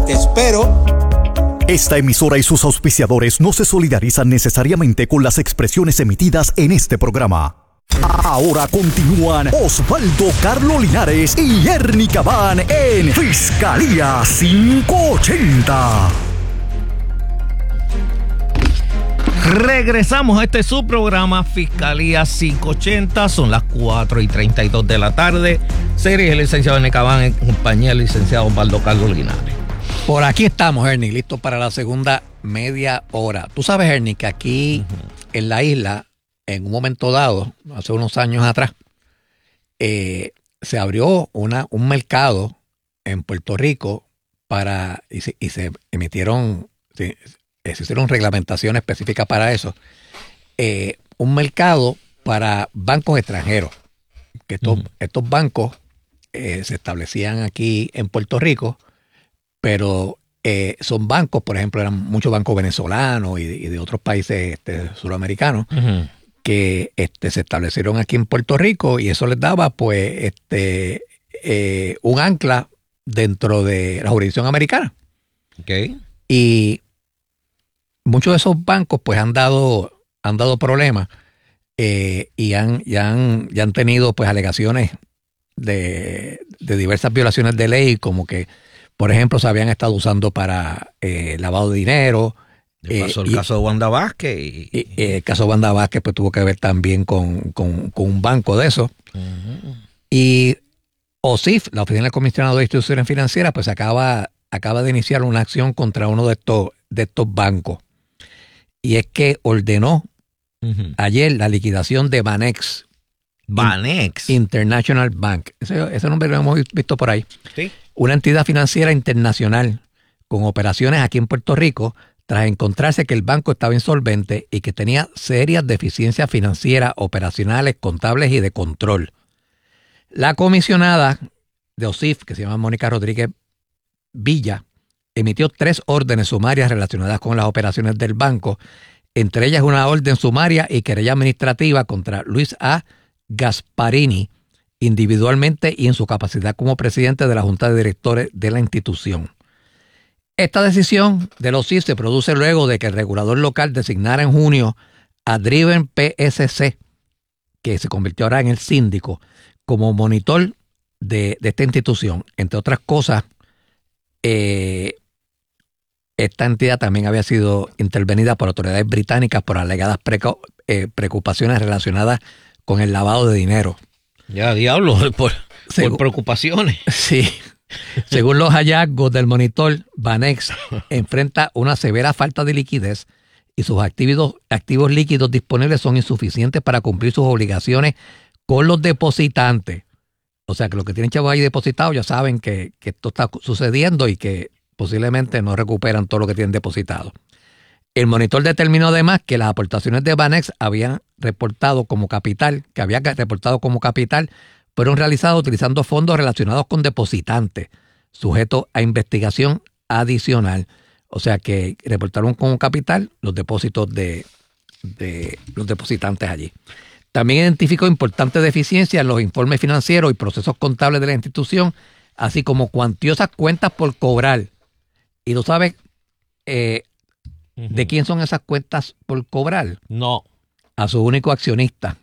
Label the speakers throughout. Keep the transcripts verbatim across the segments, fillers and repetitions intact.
Speaker 1: Te espero.
Speaker 2: Esta emisora y sus auspiciadores no se solidarizan necesariamente con las expresiones emitidas en este programa. Ahora continúan Osvaldo Carlos Linares y Ernie Cabán en Fiscalía quinientos ochenta.
Speaker 3: Regresamos a este subprograma Fiscalía quinientos ochenta. Son las cuatro y treinta y dos de la tarde. Se dirige el licenciado Ernie Cabán en compañía del licenciado Osvaldo Carlos Linares.
Speaker 4: Por aquí estamos, Ernie, listos para la segunda media hora. Tú sabes, Ernie, que aquí uh-huh. en la isla, en un momento dado, hace unos años atrás, eh, se abrió una, un mercado en Puerto Rico para y se, y se emitieron, se, se hicieron reglamentaciones específicas para eso. Eh, un mercado para bancos extranjeros. Que estos, uh-huh. estos bancos eh, se establecían aquí en Puerto Rico, pero eh, son bancos, por ejemplo, eran muchos bancos venezolanos y de, y de otros países este, suramericanos uh-huh. que este, se establecieron aquí en Puerto Rico, y eso les daba pues este eh, un ancla dentro de la jurisdicción americana.
Speaker 3: Okay.
Speaker 4: Y muchos de esos bancos pues han dado, han dado problemas eh, y, han, y, han, y han tenido pues alegaciones de, de diversas violaciones de ley, como que por ejemplo, se habían estado usando para eh, lavado de dinero.
Speaker 3: Eh, pasó el y, caso de Wanda Vázquez. Y,
Speaker 4: y, y el caso de Wanda Vázquez pues, tuvo que ver también con, con, con un banco de eso. Uh-huh. Y O S I F, la Oficina del Comisionado de Instituciones Financieras, pues acaba, acaba de iniciar una acción contra uno de estos, de estos bancos. Y es que ordenó uh-huh. ayer la liquidación de Banex.
Speaker 3: Banex.
Speaker 4: International Bank. Ese, ese nombre lo hemos visto por ahí.
Speaker 3: Sí.
Speaker 4: Una entidad financiera internacional con operaciones aquí en Puerto Rico, tras encontrarse que el banco estaba insolvente y que tenía serias deficiencias financieras, operacionales, contables y de control. La comisionada de O S I F, que se llama Mónica Rodríguez Villa, emitió tres órdenes sumarias relacionadas con las operaciones del banco, entre ellas una orden sumaria y querella administrativa contra Luis A. Gasparini, individualmente y en su capacidad como presidente de la Junta de Directores de la institución. Esta decisión de los O S I F se produce luego de que el regulador local designara en junio a Driven P S C, que se convirtió ahora en el síndico, como monitor de, de esta institución. Entre otras cosas, eh, esta entidad también había sido intervenida por autoridades británicas por alegadas preco- eh, preocupaciones relacionadas con el lavado de dinero.
Speaker 3: Ya, diablo, por, Según, por preocupaciones.
Speaker 4: Sí. Según los hallazgos del monitor, Banex enfrenta una severa falta de liquidez y sus activos, activos líquidos disponibles son insuficientes para cumplir sus obligaciones con los depositantes. O sea que los que tienen chavos ahí depositados ya saben que, que esto está sucediendo y que posiblemente no recuperan todo lo que tienen depositado. El monitor determinó además que las aportaciones de Banex habían reportado como capital, que había reportado como capital, fueron realizadas utilizando fondos relacionados con depositantes, sujetos a investigación adicional. O sea que reportaron como capital los depósitos de, de los depositantes allí. También identificó importantes deficiencias en los informes financieros y procesos contables de la institución, así como cuantiosas cuentas por cobrar. Y tú sabes, eh, uh-huh. ¿de quién son esas cuentas por cobrar?
Speaker 3: No.
Speaker 4: A su único accionista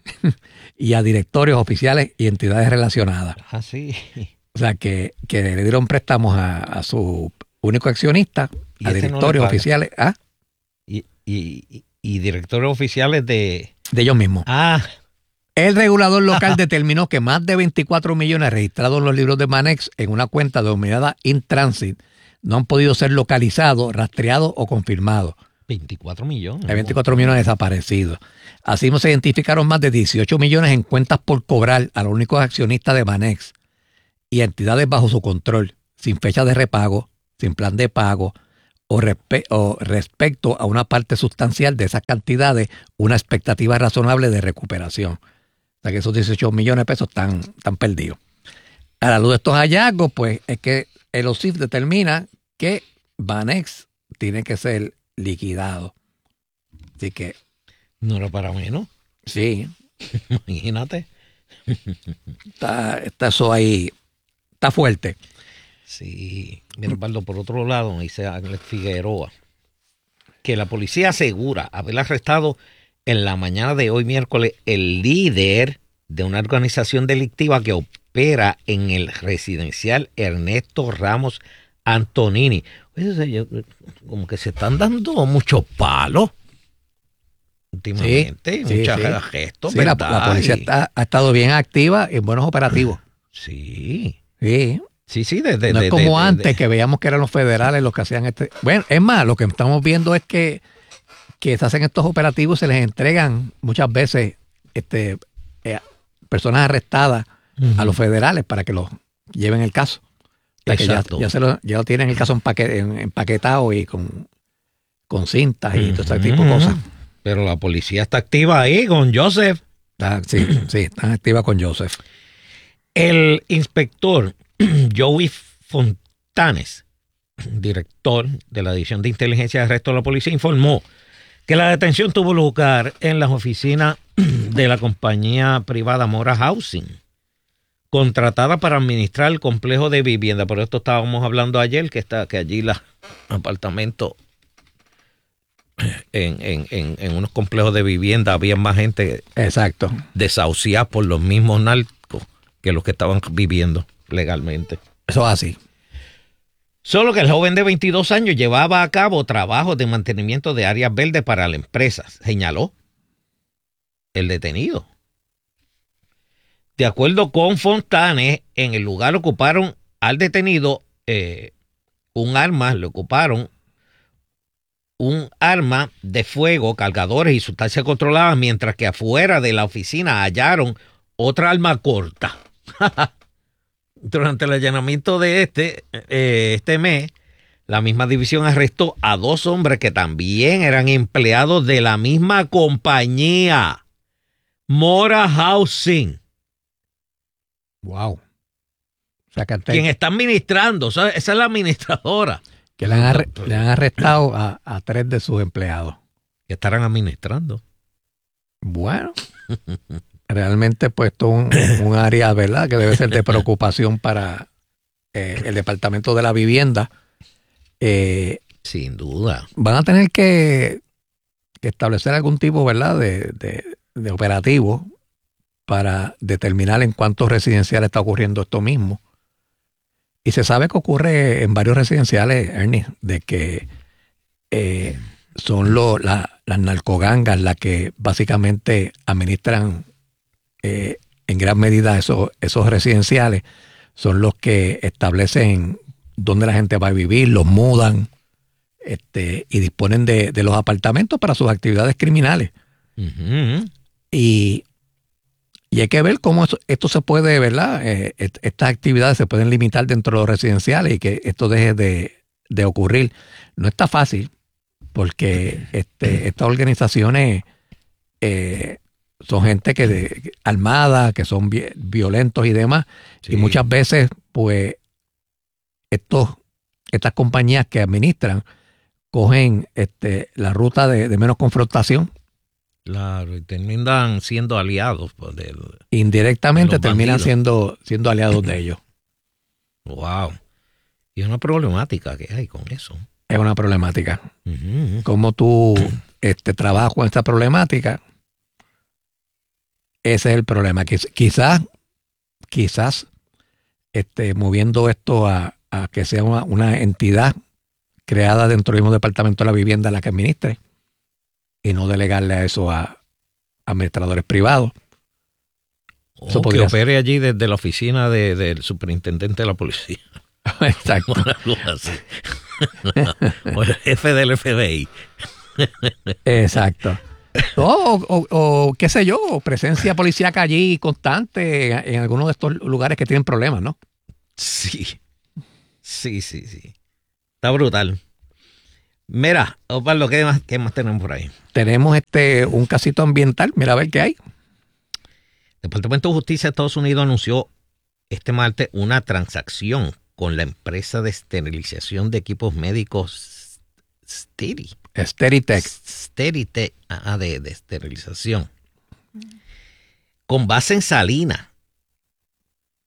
Speaker 4: y a directorios oficiales y entidades relacionadas.
Speaker 3: Ah, sí.
Speaker 4: O sea, que, que le dieron préstamos a, a su único accionista, a este directorios no oficiales. ¿Ah?
Speaker 3: Y, y, y directorios oficiales de...
Speaker 4: De ellos mismos.
Speaker 3: Ah.
Speaker 4: El regulador local determinó que más de veinticuatro millones registrados en los libros de Banex en una cuenta denominada In Transit no han podido ser localizados, rastreados o confirmados.
Speaker 3: veinticuatro millones.
Speaker 4: Hay veinticuatro millones desaparecidos. Así se identificaron más de dieciocho millones en cuentas por cobrar a los únicos accionistas de Banex y entidades bajo su control, sin fecha de repago, sin plan de pago o, respe- o respecto a una parte sustancial de esas cantidades, una expectativa razonable de recuperación. O sea que esos dieciocho millones de pesos están, están perdidos. A la luz de estos hallazgos, pues es que el O S I F determina que Banex tiene que ser liquidado. Así que...
Speaker 3: No era para menos.
Speaker 4: Sí.
Speaker 3: Imagínate.
Speaker 4: Está, está eso ahí, está fuerte.
Speaker 3: Sí. Mira, Osvaldo, por otro lado, dice Ángeles Figueroa que la policía asegura haber arrestado en la mañana de hoy, miércoles, el líder de una organización delictiva que opera en el residencial Ernesto Ramos Antonini. Oye, como que se están dando muchos palos últimamente,
Speaker 4: sí,
Speaker 3: muchos
Speaker 4: sí,
Speaker 3: gestos,
Speaker 4: sí, la,
Speaker 3: ¿verdad?
Speaker 4: la policía está, ha estado bien activa en buenos operativos.
Speaker 3: Sí.
Speaker 4: Sí.
Speaker 3: Sí, sí, desde...
Speaker 4: No
Speaker 3: de,
Speaker 4: es como
Speaker 3: de,
Speaker 4: antes
Speaker 3: de,
Speaker 4: que veíamos que eran los federales los que hacían este... Bueno, es más, lo que estamos viendo es que, que se hacen estos operativos y se les entregan muchas veces este, eh, personas arrestadas uh-huh. a los federales para que los lleven el caso. O sea, que ya, ya, se lo, ya lo tienen el caso empaque, empaquetado y con, con cintas y uh-huh. todo ese tipo de cosas.
Speaker 3: Pero la policía está activa ahí con Joseph.
Speaker 4: Está, sí, sí, está activa con Joseph.
Speaker 3: El inspector Joey Fontanes, director de la División de Inteligencia de Arresto de la Policía, informó que la detención tuvo lugar en las oficinas de la compañía privada Mora Housing, contratada para administrar el complejo de vivienda. Por esto estábamos hablando ayer, que está que allí los apartamentos en, en, en, en unos complejos de vivienda había más gente
Speaker 4: exacto
Speaker 3: desahuciada por los mismos narcos que los que estaban viviendo legalmente.
Speaker 4: Eso es así.
Speaker 3: Solo que el joven de veintidós años llevaba a cabo trabajos de mantenimiento de áreas verdes para la empresa, señaló el detenido. De acuerdo con Fontanes, en el lugar ocuparon al detenido eh, un arma, le ocuparon un arma de fuego, cargadores y sustancias controladas, mientras que afuera de la oficina hallaron otra arma corta. Durante el allanamiento de este, eh, este mes, la misma división arrestó a dos hombres que también eran empleados de la misma compañía, Mora Housing.
Speaker 4: Wow. O sea, que
Speaker 3: quien está administrando, o sea, esa es la administradora.
Speaker 4: Que le han, arre le han arrestado a, a tres de sus empleados.
Speaker 3: Que estarán administrando.
Speaker 4: Bueno. Realmente puesto un, un área, ¿verdad?, que debe ser de preocupación para eh, el Departamento de la Vivienda. Eh,
Speaker 3: Sin duda.
Speaker 4: Van a tener que, que establecer algún tipo, ¿verdad?, de, de, de operativo para determinar en cuántos residenciales está ocurriendo esto mismo. Y se sabe que ocurre en varios residenciales, Ernie, de que eh, son lo, la, las narcogangas las que básicamente administran Eh, en gran medida esos, esos residenciales, son los que establecen dónde la gente va a vivir, los mudan este, y disponen de, de los apartamentos para sus actividades criminales.
Speaker 3: Uh-huh.
Speaker 4: Y, y hay que ver cómo eso, esto se puede, ¿verdad? Eh, est estas actividades se pueden limitar dentro de los residenciales y que esto deje de, de ocurrir. No está fácil porque este, estas organizaciones eh, son gente que de, armada, que son vi violentos y demás. Sí. Y muchas veces, pues, estos, estas compañías que administran cogen este, la ruta de, de menos confrontación.
Speaker 3: Claro, y terminan siendo aliados. Pues, del,
Speaker 4: indirectamente terminan siendo, siendo aliados de ellos.
Speaker 3: Wow. Y es una problemática que hay con eso.
Speaker 4: Es una problemática.
Speaker 3: Uh-huh.
Speaker 4: Cómo tú este, trabajas con esta problemática. Ese es el problema. Quizás, quizás, este, moviendo esto a, a que sea una, una entidad creada dentro del mismo Departamento de la Vivienda la que administre y no delegarle a eso a administradores privados.
Speaker 3: O eso que opere allí desde la oficina de, del superintendente de la policía.
Speaker 4: Exacto.
Speaker 3: O el jefe del F B I.
Speaker 4: Exacto. O, o, o qué sé yo, presencia policíaca allí constante en, en algunos de estos lugares que tienen problemas, ¿no?
Speaker 3: Sí, sí, sí, sí. Está brutal. Mira, Osvaldo, ¿qué más, qué más tenemos por ahí?
Speaker 4: Tenemos este un casito ambiental, mira a ver qué hay.
Speaker 3: El Departamento de Justicia de Estados Unidos anunció este martes una transacción con la empresa de esterilización de equipos médicos Steady.
Speaker 4: Steritech.
Speaker 3: Steritech, ah, de, de esterilización. Con base en Salinas,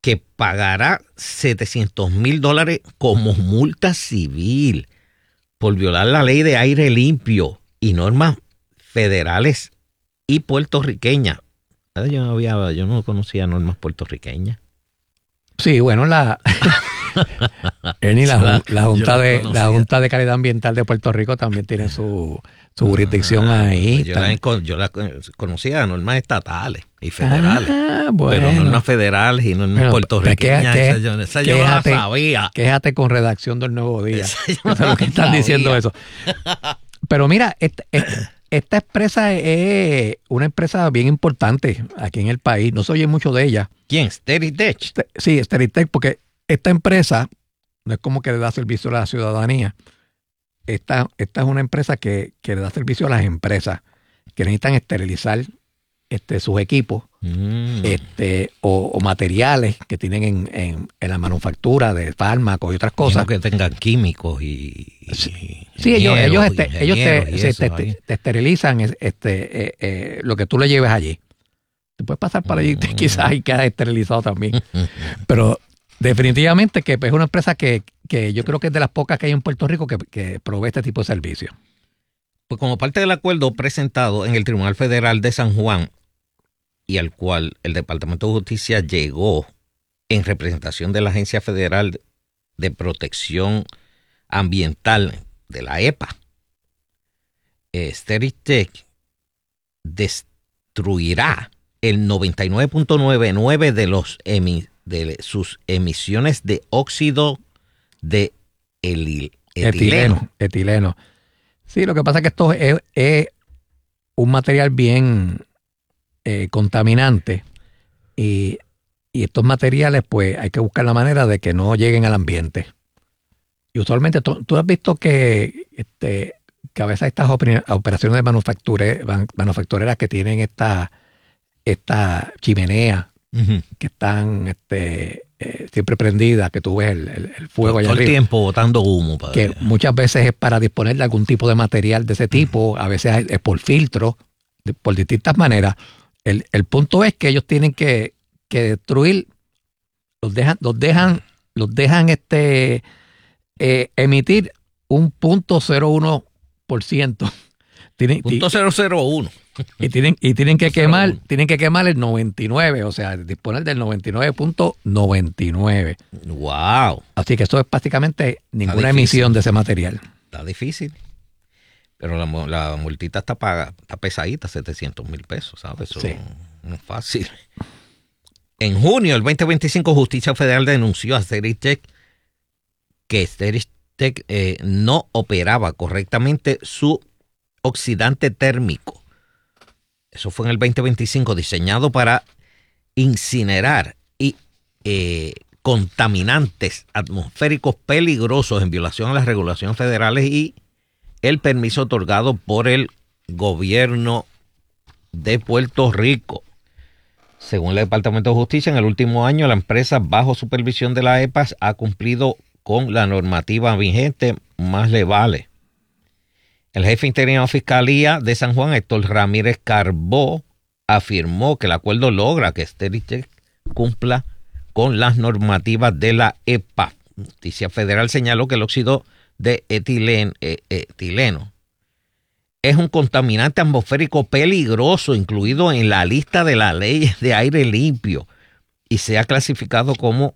Speaker 3: que pagará setecientos mil dólares como multa civil por violar la ley de aire limpio y normas federales y puertorriqueñas. Yo no, había, yo no conocía normas puertorriqueñas.
Speaker 4: Sí, bueno, la, Ernie, la, la, junta de, la Junta de Calidad Ambiental de Puerto Rico también tiene su, su jurisdicción ah, ahí.
Speaker 3: Yo la, yo la conocía, normas estatales y federales, ah, bueno. Pero normas federales y normas bueno, puertorriqueñas. Que, esa yo, esa yo quéjate, no la sabía.
Speaker 4: Quéjate con redacción del Nuevo Día. Eso es lo que están sabía. Diciendo eso. Pero mira, esta, esta, esta empresa es una empresa bien importante aquí en el país. No se oye mucho de ella.
Speaker 3: ¿Quién? Steritech.
Speaker 4: Sí, Steritech, porque esta empresa no es como que le da servicio a la ciudadanía. Esta, esta es una empresa que, que le da servicio a las empresas que necesitan esterilizar este, sus equipos mm. este, o, o materiales que tienen en, en, en la manufactura de fármacos y otras cosas.
Speaker 3: Sino que tengan químicos y...
Speaker 4: Sí, sí ellos, ellos, este, ellos te, se, te, te, te esterilizan este, eh, eh, lo que tú le lleves allí. Te puedes pasar para allí mm. quizás y quedas esterilizado también. Pero definitivamente que es una empresa que, que yo creo que es de las pocas que hay en Puerto Rico que, que provee este tipo de servicios.
Speaker 3: Pues como parte del acuerdo presentado en el Tribunal Federal de San Juan y al cual el Departamento de Justicia llegó en representación de la Agencia Federal de Protección Ambiental de la E P A, eh, Steritech destruirá el noventa y nueve punto noventa y nueve de los emi, de sus emisiones de óxido de el, etileno.
Speaker 4: etileno. Etileno. Sí, lo que pasa es que esto es, es un material bien eh, contaminante y, y estos materiales pues hay que buscar la manera de que no lleguen al ambiente. Y usualmente tú, tú has visto que, este, que a veces estas operaciones de manufacture, manufactureras que tienen esta, esta chimenea uh-huh. que están este, eh, siempre prendidas, que tú ves el, el, el fuego allá
Speaker 3: todo
Speaker 4: arriba.
Speaker 3: El tiempo botando humo. Padre.
Speaker 4: Que muchas veces es para disponer de algún tipo de material de ese tipo, uh-huh. a veces es por filtro, de, por distintas maneras. El, el punto es que ellos tienen que, que destruir, los dejan, los dejan, los dejan este, eh, emitir un punto cero uno por ciento. Tienen,
Speaker 3: punto cero cero uno.
Speaker 4: Y tienen, y tienen que quemar, tienen que quemar el noventa y nueve, o sea, disponer del noventa y nueve punto noventa y nueve.
Speaker 3: Wow.
Speaker 4: Así que eso es prácticamente ninguna emisión de ese material.
Speaker 3: Está difícil. Pero la, la multita está paga, está pesadita, setecientos mil pesos, ¿sabes? Eso sí. no, no es fácil. En junio del veinte veinticinco, Justicia Federal denunció a Steritech que Steritech eh, no operaba correctamente su oxidante térmico. Eso fue en el veinte veinticinco, diseñado para incinerar y eh, contaminantes atmosféricos peligrosos en violación a las regulaciones federales y el permiso otorgado por el gobierno de Puerto Rico. Según el Departamento de Justicia, en el último año la empresa bajo supervisión de la E P A ha cumplido con la normativa vigente, más le vale. El jefe interino de Fiscalía de San Juan, Héctor Ramírez Carbó, afirmó que el acuerdo logra que Steritech cumpla con las normativas de la E P A. Justicia Federal señaló que el óxido de etilen, eh, etileno es un contaminante atmosférico peligroso incluido en la lista de las leyes de aire limpio y se ha clasificado como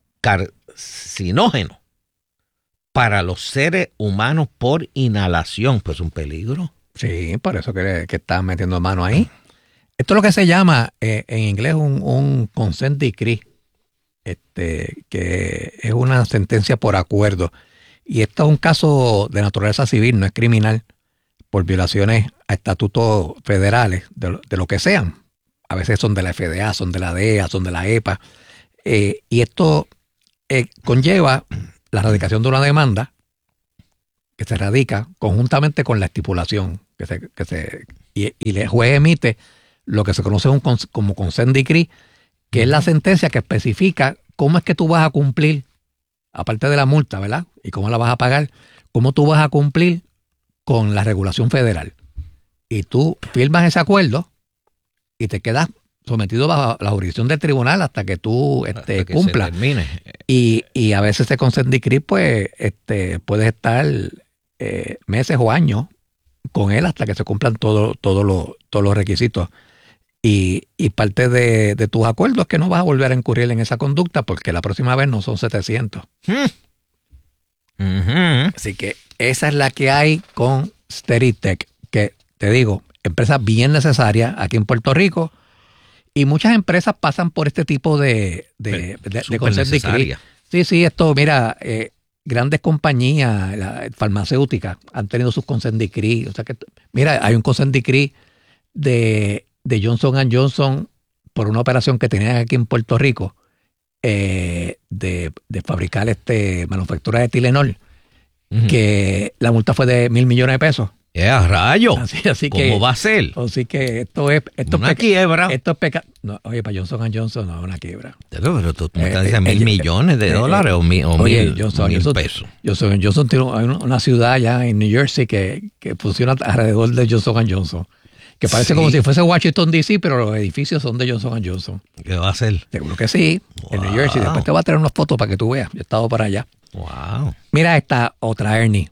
Speaker 3: carcinógeno para los seres humanos por inhalación. Pues un peligro.
Speaker 4: Sí, por eso que, que están metiendo mano ahí. Esto es lo que se llama eh, en inglés un, un consent decree, este, que es una sentencia por acuerdo. Y esto es un caso de naturaleza civil, no es criminal, por violaciones a estatutos federales, de, de lo que sean. A veces son de la F D A, son de la D E A, son de la E P A. Eh, y esto eh, conlleva la radicación de una demanda que se radica conjuntamente con la estipulación que se, que se y, y el juez emite lo que se conoce un, como consent decree, que es la sentencia que especifica cómo es que tú vas a cumplir, aparte de la multa, ¿verdad? Y cómo la vas a pagar, cómo tú vas a cumplir con la regulación federal. Y tú firmas ese acuerdo y te quedas sometido bajo la jurisdicción del tribunal hasta que tú este,
Speaker 3: que
Speaker 4: cumplas. Y, y a veces ese consent decree, pues, este, puedes estar eh, meses o años con él hasta que se cumplan todo, todo lo, todos los requisitos. Y, y parte de, de tus acuerdos es que no vas a volver a incurrir en esa conducta porque la próxima vez no son setecientos.
Speaker 3: Hmm. Uh-huh.
Speaker 4: Así que esa es la que hay con SteadyTech, que te digo, empresa bien necesaria aquí en Puerto Rico. Y muchas empresas pasan por este tipo de, de, de, de consent decree. Sí, sí, esto, mira, eh, grandes compañías la, farmacéuticas han tenido sus consent decree. O sea que, mira, hay un consent decree de, de Johnson and Johnson por una operación que tenían aquí en Puerto Rico eh, de, de fabricar este manufactura de Tylenol, uh-huh. que la multa fue de mil millones de pesos.
Speaker 3: ¡Eh, rayo!
Speaker 4: Así, así
Speaker 3: ¿Cómo
Speaker 4: que,
Speaker 3: va a ser?
Speaker 4: Así que esto es... Esto
Speaker 3: una
Speaker 4: es
Speaker 3: quiebra.
Speaker 4: Esto es peca no, oye, para Johnson and Johnson no es una quiebra.
Speaker 3: Pero, pero tú me estás
Speaker 4: Eh,
Speaker 3: diciendo
Speaker 4: eh,
Speaker 3: mil
Speaker 4: eh,
Speaker 3: millones de
Speaker 4: eh,
Speaker 3: dólares
Speaker 4: eh,
Speaker 3: o mil, o
Speaker 4: oye,
Speaker 3: mil,
Speaker 4: Johnson,
Speaker 3: mil
Speaker 4: Johnson,
Speaker 3: pesos.
Speaker 4: Johnson, Johnson tiene una ciudad allá en New Jersey que, que funciona alrededor de Johnson and Johnson. Que parece sí. como si fuese Washington, D C, pero los edificios son de Johnson and Johnson.
Speaker 3: ¿Qué va a hacer?
Speaker 4: Seguro que sí, wow. En New Jersey. Después te voy a traer unas fotos para que tú veas. Yo he estado para allá.
Speaker 3: Wow.
Speaker 4: Mira esta otra, Ernie.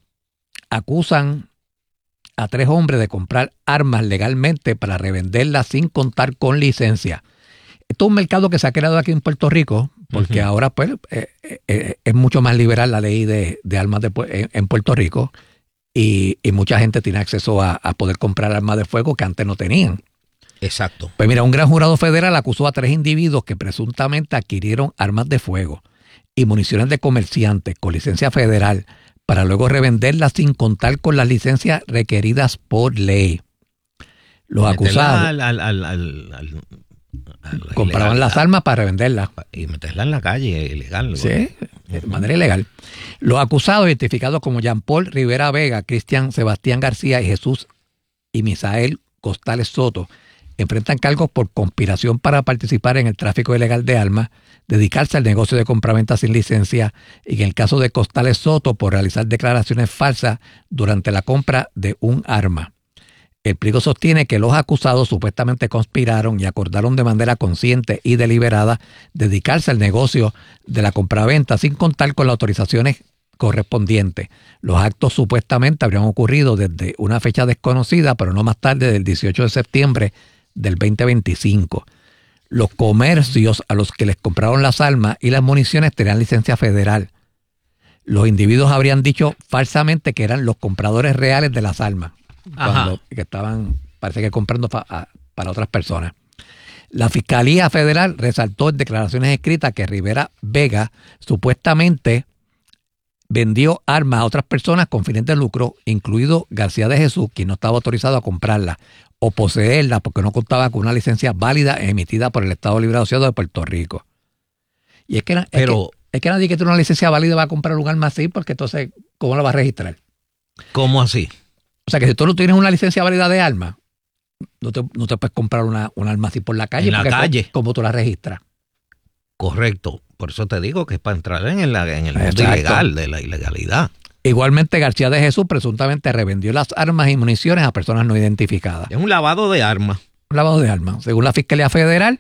Speaker 4: Acusan a tres hombres de comprar armas legalmente para revenderlas sin contar con licencia. Esto es un mercado que se ha creado aquí en Puerto Rico, porque uh-huh. ahora pues eh, eh, es mucho más liberal la ley de, de armas de, en, en Puerto Rico y, y mucha gente tiene acceso a, a poder comprar armas de fuego que antes no tenían.
Speaker 3: Exacto.
Speaker 4: Pues mira, un gran jurado federal acusó a tres individuos que presuntamente adquirieron armas de fuego y municiones de comerciantes con licencia federal para luego revenderlas sin contar con las licencias requeridas por ley. Los acusados
Speaker 3: al, al, al, al, al, al
Speaker 4: compraban ilegal, las armas para revenderlas.
Speaker 3: Y meterlas en la calle, ilegal.
Speaker 4: Sí, de uh-huh. manera ilegal. Los acusados, identificados como Jean Paul Rivera Vega, Cristian Sebastián García y Jesús y Misael Costales Soto, enfrentan cargos por conspiración para participar en el tráfico ilegal de armas, dedicarse al negocio de compraventa sin licencia y en el caso de Costales Soto por realizar declaraciones falsas durante la compra de un arma. El pliego sostiene que los acusados supuestamente conspiraron y acordaron de manera consciente y deliberada dedicarse al negocio de la compraventa sin contar con las autorizaciones correspondientes. Los actos supuestamente habrían ocurrido desde una fecha desconocida, pero no más tarde del dieciocho de septiembre del veinte veinticinco. Los comercios a los que les compraron las armas y las municiones tenían licencia federal. Los individuos habrían dicho falsamente que eran los compradores reales de las armas, cuando, que estaban, parece que comprando pa, a, para otras personas. La Fiscalía Federal resaltó en declaraciones escritas que Rivera Vega supuestamente vendió armas a otras personas con fines de lucro, incluido García de Jesús, quien no estaba autorizado a comprarla o poseerla porque no contaba con una licencia válida emitida por el Estado Libre Asociado de Puerto Rico. Y es que,
Speaker 3: Pero,
Speaker 4: es que, es que nadie que tiene una licencia válida va a comprar un arma así, porque entonces, ¿cómo la va a registrar?
Speaker 3: ¿Cómo así?
Speaker 4: O sea, que si tú no tienes una licencia válida de arma, no te, no te puedes comprar una, un arma así por la calle.
Speaker 3: En la calle.
Speaker 4: ¿Cómo tú la registras?
Speaker 3: Correcto. Por eso te digo que es para entrar en, la, en el mundo Exacto. ilegal, de la ilegalidad.
Speaker 4: Igualmente, García de Jesús presuntamente revendió las armas y municiones a personas no identificadas.
Speaker 3: Es un lavado de armas.
Speaker 4: Un lavado de armas. Según la Fiscalía Federal,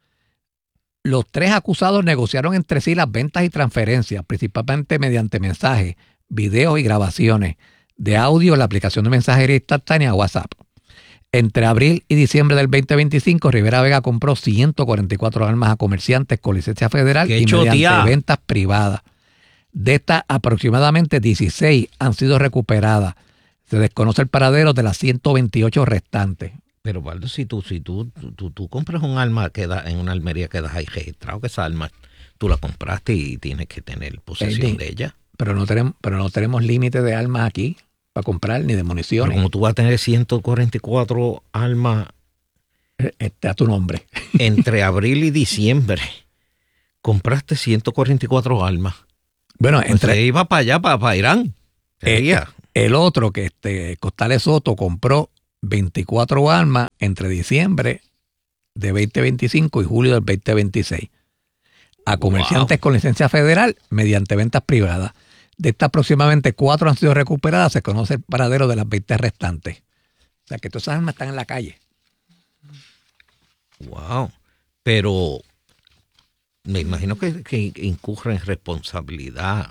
Speaker 4: los tres acusados negociaron entre sí las ventas y transferencias, principalmente mediante mensajes, videos y grabaciones de audio en la aplicación de mensajería instantánea WhatsApp. Entre abril y diciembre del veinte veinticinco, Rivera Vega compró ciento cuarenta y cuatro armas a comerciantes con licencia federal y mediante tía? ventas privadas. De estas, aproximadamente dieciséis han sido recuperadas. Se desconoce el paradero de las ciento veintiocho restantes.
Speaker 3: Pero, Waldo, si tú, si tú, tú, tú compras un arma que da, en una almería que das ahí registrado, que esa arma tú la compraste y tienes que tener posesión
Speaker 4: sí,
Speaker 3: de ella.
Speaker 4: Pero no tenemos, pero no tenemos límite de armas aquí para comprar, ni de municiones.
Speaker 3: Pero como tú vas a tener ciento cuarenta y cuatro armas
Speaker 4: este, a tu nombre.
Speaker 3: Entre abril y diciembre, compraste ciento cuarenta y cuatro armas.
Speaker 4: Bueno,
Speaker 3: pues
Speaker 4: entre...
Speaker 3: se iba para allá, para, para Irán.
Speaker 4: Eh, el otro, que este Costales Soto compró veinticuatro armas entre diciembre de veinte veinticinco y julio del veinte veintiséis a comerciantes wow. con licencia federal mediante ventas privadas. De estas, aproximadamente cuatro han sido recuperadas. Se conoce el paradero de las veinte restantes. O sea, que todas esas armas están en la calle.
Speaker 3: Wow. Pero me imagino que, que incurre en responsabilidad,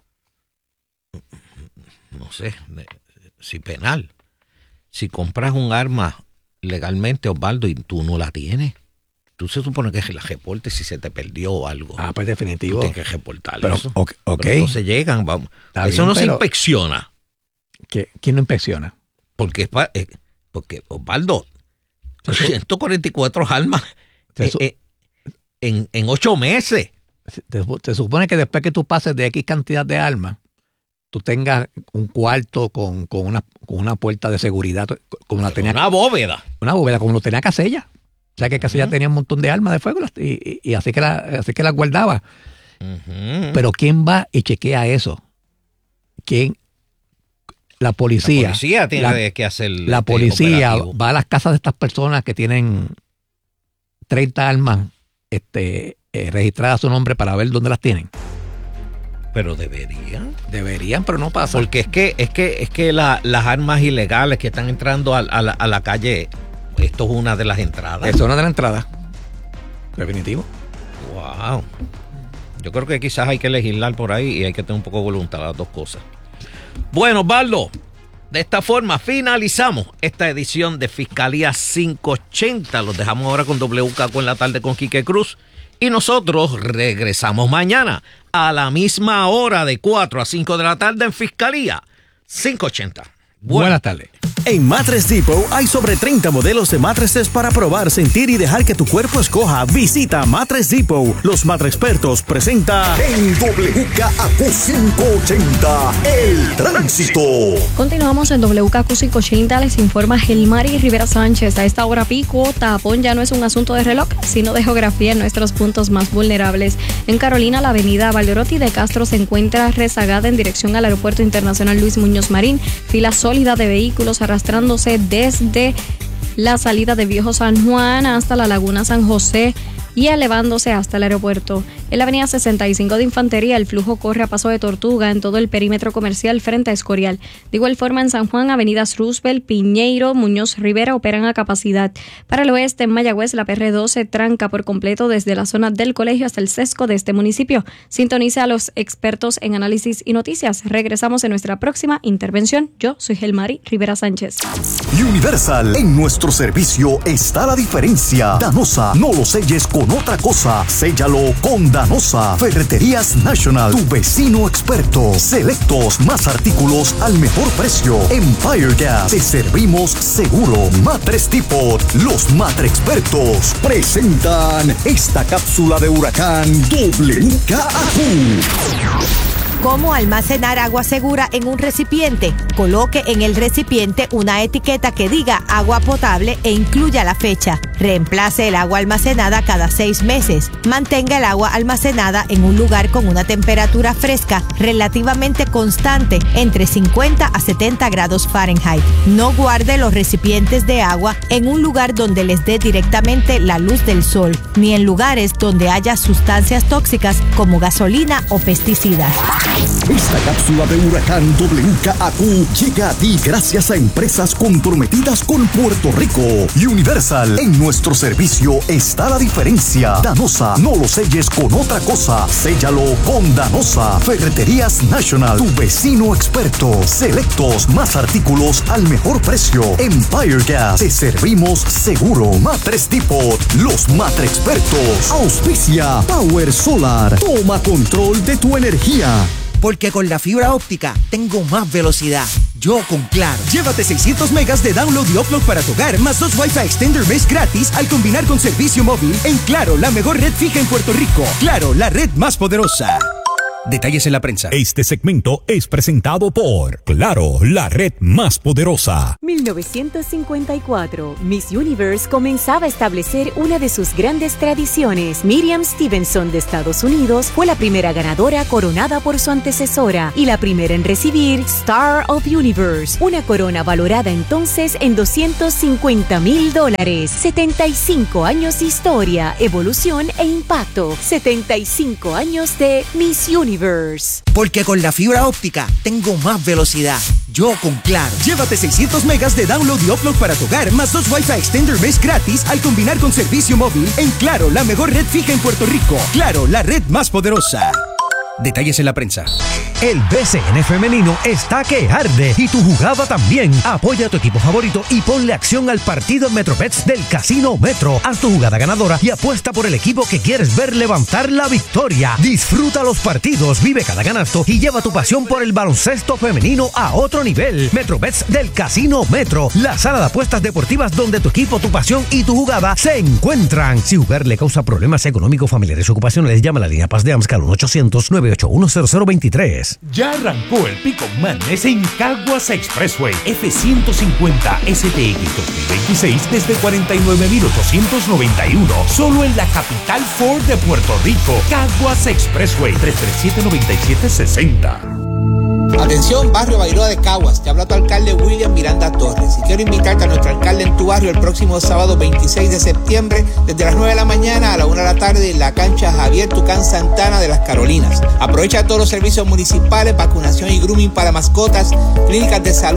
Speaker 3: no sé, si penal. Si compras un arma legalmente, Osvaldo, y tú no la tienes, tú se supone que la reportes si se te perdió o algo.
Speaker 4: Ah, pues definitivo.
Speaker 3: Tú tienes que reportar
Speaker 4: pero,
Speaker 3: eso.
Speaker 4: Ok.
Speaker 3: Pero entonces llegan, vamos.
Speaker 4: Está
Speaker 3: eso
Speaker 4: bien,
Speaker 3: no
Speaker 4: pero,
Speaker 3: se inspecciona.
Speaker 4: ¿qué, ¿Quién no inspecciona?
Speaker 3: Porque, es pa, eh, porque Osvaldo, ciento cuarenta y cuatro armas eh, eh, en, en ocho meses.
Speaker 4: Te, te supone que después que tú pases de X cantidad de armas, tú tengas un cuarto con, con, una, con una puerta de seguridad, como la tenía,
Speaker 3: una bóveda.
Speaker 4: Una bóveda, como lo tenía Casella. O sea que Casella uh-huh. tenía un montón de armas de fuego y, y, y así que la, así que las guardaba. Uh-huh. Pero ¿quién va y chequea eso? ¿Quién? La policía.
Speaker 3: La policía tiene la, que hacer.
Speaker 4: La policía operativo. Va a las casas de estas personas que tienen treinta armas este, eh, registradas a su nombre para ver dónde las tienen.
Speaker 3: Pero deberían.
Speaker 4: Deberían, pero no pasa.
Speaker 3: Porque es que es que es que la, las armas ilegales que están entrando a, a, la, a la calle, esto es una de las entradas.
Speaker 4: Esto es una de las entradas. Definitivo.
Speaker 3: Wow. Yo creo que quizás hay que legislar por ahí y hay que tener un poco de voluntad, las dos cosas. Bueno, Osvaldo, de esta forma finalizamos esta edición de Fiscalía quinientos ochenta. Los dejamos ahora con W K Q en la tarde con Quique Cruz. Y nosotros regresamos mañana a la misma hora de cuatro a cinco de la tarde en Fiscalía quinientos ochenta.
Speaker 4: Buenas tardes.
Speaker 2: En Mattress Depot hay sobre treinta modelos de mattresses para probar, sentir y dejar que tu cuerpo escoja. Visita Mattress Depot. Los Mattrexpertos presenta en W K Q quinientos ochenta El Tránsito.
Speaker 1: Continuamos en W K Q quinientos ochenta. Les informa Gelmari Rivera Sánchez. A esta hora pico, tapón ya no es un asunto de reloj, sino de geografía en nuestros puntos más vulnerables. En Carolina, la avenida Valderotti de Castro se encuentra rezagada en dirección al Aeropuerto Internacional Luis Muñoz Marín. Fila sólida de vehículos arrastrándose desde la salida de Viejo San Juan hasta la Laguna San José y elevándose hasta el aeropuerto. En la avenida sesenta y cinco de Infantería, el flujo corre a paso de tortuga en todo el perímetro comercial frente a Escorial. De igual forma, en San Juan, avenidas Roosevelt, Piñeiro, Muñoz Rivera operan a capacidad. Para el oeste, en Mayagüez, la P R dos se tranca por completo desde la zona del colegio hasta el sesco de este municipio. Sintonice a los expertos en análisis y noticias. Regresamos en nuestra próxima intervención. Yo soy Gelmari Rivera Sánchez.
Speaker 2: Universal, en nuestro servicio está la diferencia. Danosa, no lo selles con otra cosa, séllalo con Danosa. Ferreterías National, tu vecino experto. Selectos, más artículos al mejor precio. Empire Gas, te servimos seguro. Mattress Depot, los Mattrexpertos presentan esta cápsula de huracán W K Q.
Speaker 5: ¿Cómo almacenar agua segura en un recipiente? Coloque en el recipiente una etiqueta que diga agua potable e incluya la fecha. Reemplace el agua almacenada cada seis meses. Mantenga el agua almacenada en un lugar con una temperatura fresca relativamente constante, entre cincuenta a setenta grados Fahrenheit. No guarde los recipientes de agua en un lugar donde les dé directamente la luz del sol, ni en lugares donde haya sustancias tóxicas como gasolina o pesticidas.
Speaker 2: Esta cápsula de huracán W K Q llega a ti gracias a empresas comprometidas con Puerto Rico. Universal, en nuestro servicio está la diferencia. Danosa, no lo selles con otra cosa, séllalo con Danosa. Ferreterías National, tu vecino experto. Selectos, más artículos al mejor precio. Empire Gas, te servimos seguro. Mattress Depot, los Mattrexpertos. Auspicia Power Solar, toma control de tu energía.
Speaker 6: Porque con la fibra óptica tengo más velocidad. Yo con Claro. Llévate seiscientos megas de download y upload para tu hogar, más dos Wi-Fi Extender Mesh gratis al combinar con servicio móvil en Claro, la mejor red fija en Puerto Rico. Claro, la red más poderosa. Detalles en la prensa.
Speaker 2: Este segmento es presentado por Claro, la red más poderosa.
Speaker 7: mil novecientos cincuenta y cuatro, Miss Universe comenzaba a establecer una de sus grandes tradiciones. Miriam Stevenson de Estados Unidos fue la primera ganadora coronada por su antecesora y la primera en recibir Star of Universe, una corona valorada entonces en doscientos cincuenta mil dólares. setenta y cinco años de historia, evolución e impacto. setenta y cinco años de Miss Universe. Universe.
Speaker 6: Porque con la fibra óptica tengo más velocidad. Yo con Claro. Llévate seiscientos megas de download y upload para tu hogar, más dos Wi-Fi Extender Mesh gratis al combinar con servicio móvil en Claro, la mejor red fija en Puerto Rico. Claro, la red más poderosa. Detalles en la prensa.
Speaker 8: El B C N femenino está que arde y tu jugada también. Apoya a tu equipo favorito y ponle acción al partido en MetroBets del Casino Metro. Haz tu jugada ganadora y apuesta por el equipo que quieres ver levantar la victoria. Disfruta los partidos, vive cada canasto y lleva tu pasión por el baloncesto femenino a otro nivel. MetroBets del Casino Metro, la sala de apuestas deportivas donde tu equipo, tu pasión y tu jugada se encuentran. Si jugar le causa problemas económicos, familiares o ocupacionales, llama a la línea Paz de AMSCA al uno ochocientos, nueve ocho uno, cero cero dos tres.
Speaker 9: Ya arrancó el Pick-up Madness en Caguas Expressway F ciento cincuenta S T X dos mil veintiséis desde cuarenta y nueve mil ochocientos noventa y uno. Solo en la capital Ford de Puerto Rico. Caguas Expressway tres tres siete, nueve siete seis cero.
Speaker 10: Atención, barrio Bairoa de Caguas. Te habla tu alcalde William Miranda Torres. Y quiero invitarte a nuestro alcalde en tu barrio el próximo sábado veintiséis de septiembre, desde las nueve de la mañana a la una de la tarde en la cancha Javier Tucán Santana de las Carolinas. Aprovecha todos los servicios municipales, vacunación y grooming para mascotas, clínicas de salud